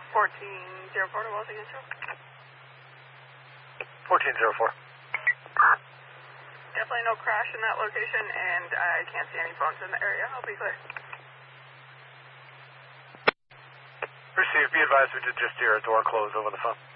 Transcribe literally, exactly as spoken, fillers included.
fourteen zero four to Wells against you. fourteen zero four. Definitely no crash in that location, and I can't see any phones in the area. I'll be clear. Receive. Be advised we did just hear a door close over the phone.